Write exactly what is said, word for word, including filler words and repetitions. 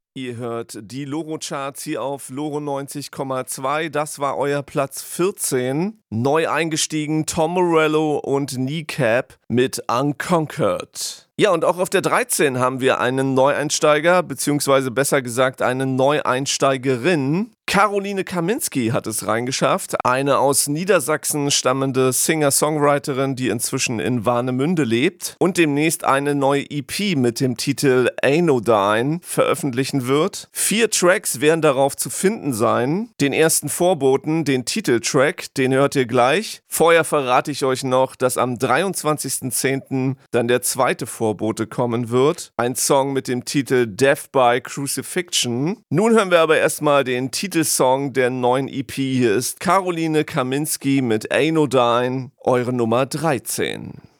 Ihr hört die Loro-Charts hier auf Loro neunzig Komma zwei. Das war euer Platz vierzehn. Neu eingestiegen Tom Morello und Kneecap mit Unconquered. Ja, und auch auf der dreizehn haben wir einen Neueinsteiger, beziehungsweise besser gesagt eine Neueinsteigerin. Caroline Kaminski hat es reingeschafft, eine aus Niedersachsen stammende Singer-Songwriterin, die inzwischen in Warnemünde lebt und demnächst eine neue E P mit dem Titel Anodyne veröffentlichen wird. Vier Tracks werden darauf zu finden sein. Den ersten Vorboten, den Titeltrack, den hört ihr gleich. Vorher verrate ich euch noch, dass am dreiundzwanzigsten zehnten dann der zweite Vorbote kommen wird. Ein Song mit dem Titel Death by Crucifixion. Nun hören wir aber erstmal den Titel Song der neuen E P. Hier ist Caroline Kaminski mit Anodyne, eure Nummer dreizehn.